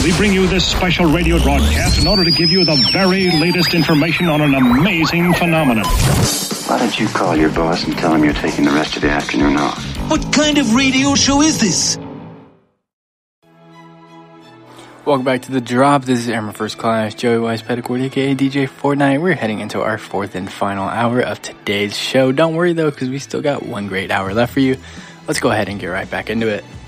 We bring you this special radio broadcast in order to give you the very latest information on an amazing phenomenon. Why don't you call your boss and tell him you're taking the rest of the afternoon off? What kind of radio show is this? Welcome back to The Drop. This is Airman First Class, Joey Wise Petticoat, aka DJ Fortnite. We're heading into our fourth and final hour of today's show. Don't worry though, because we still got one great hour left for you. Let's go ahead and get right back into it.